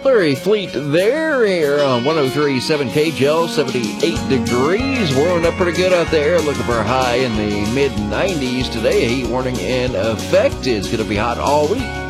Larry Fleet there here on 103.7 KGL, 78 degrees. Warming up pretty good out there. Looking for a high in the mid-90s today. A heat warning in effect. It's going to be hot all week.